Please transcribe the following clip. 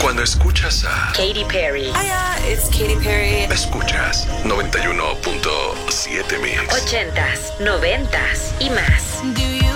Cuando escuchas a Katy Perry. Hiya, it's Katy Perry. escuchas 91.7 Mix. 80s, 90s y más. Do you